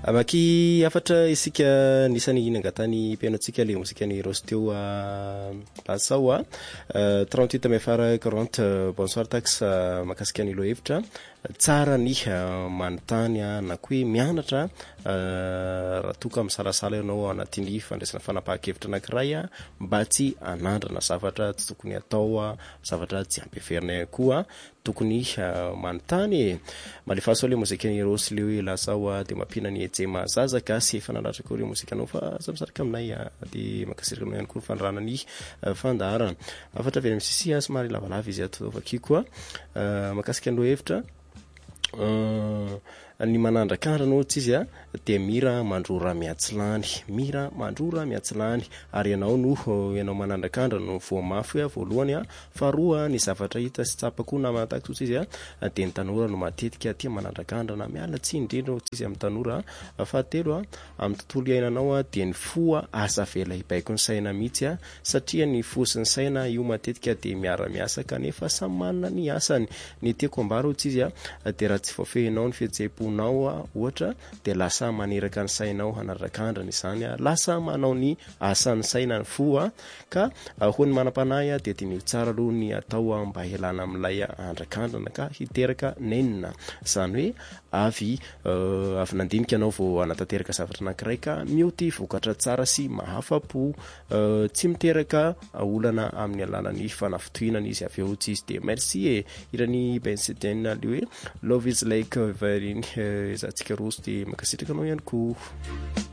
Maki afatra isika nisany nangatany pianotsika le mosika ny rosteo Lasao 38 mefara 40 bonsoir tax makasika ny lohevitra tsara ny manontany na koe mianatra raha toka misalasala ianao anatin'ny fandraisana fanapahan-kevitra anankiray mba tsy anandrana zavatra tsy tokony atao zavatra tsy ampiaferina koa tokony manontany malefaso le mozika ny rosy le Lasao de mampina ny ejema zazaka sy efa nandratra koa re mozika anao fa samsaraka aminay de makasirika aminay ihany koa fandrana ny fandarana afatra vela misisia somary lavalava izy ato vaky koa makasika an'lo hevitra ny manandrakandrina ohatsy izy de mira mandrora miatsilany ary ianao manandrakandra no voamafy voalohany faharoa ny zavatra hita sy tsapako na manataky ohatsy izy de ny tanora no matetika tia manandrakandrana miala tsy indrindra ohatsy izy amin'ny tanora fahatelo amin'ny tontolo iainanao de ny foa asa vela ibaiko ny saina mihitsy satria ny fo sy ny saina io matetika de miara-miasa kanefa samy manana ny asany ny tiako ambara ohatsy izy de raha tsy voafehinao ny fihetseponao ohatra de lasa maneraka ny sainao hanarakandrana izany lasa manao ny asan'ny saina ny fo ka hoany manam-panahy de dinio tsara aloha ny atao mba hialana amin'ilay andrakandrana ka hiteraka nenina izany hoe avy nandinika anao vao anatanteraka zavatra anankiray ka mioty vokatra tsara sy mahafapo tsy miteraka olana amin'ny alalan'ny fanafitohinana izy avy eo tsy izy de merci irany bensedin le hoe love is like very zatsika rosy de makasitraka anao ihany koa